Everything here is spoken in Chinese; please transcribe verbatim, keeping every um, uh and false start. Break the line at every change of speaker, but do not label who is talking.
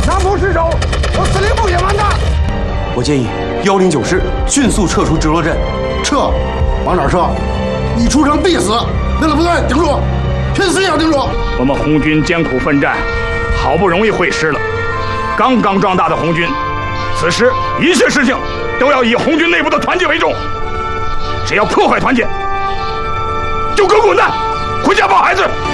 南部失守，我司令部也完蛋。
我建议幺零九师迅速撤出直落镇。
撤？往哪儿撤？一出城必死！那个部队顶住，拼死也要顶住！
我们红军艰苦奋战，好不容易会师了，刚刚壮大的红军，此时一切事情都要以红军内部的团结为重。只要破坏团结，就给我滚蛋，回家抱孩子。